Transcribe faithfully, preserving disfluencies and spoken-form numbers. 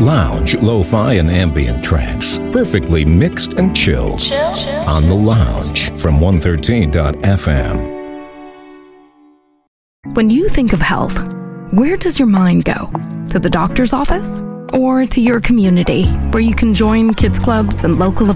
Lounge, lo-fi, and ambient tracks, perfectly mixed and chilled. Chill, chill, on The Lounge from one thirteen dot f m. When you think of health, where does your mind go? To the doctor's office? Or to your community, where you can join kids clubs and local